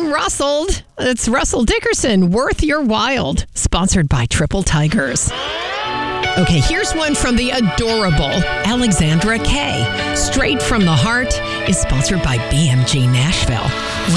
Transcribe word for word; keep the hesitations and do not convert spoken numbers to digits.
from Russell. It's Russell Dickerson, Worth Your Wild, sponsored by Triple Tigers. Okay, here's one from the adorable Alexandra Kay. Straight from the Heart is sponsored by B M G Nashville.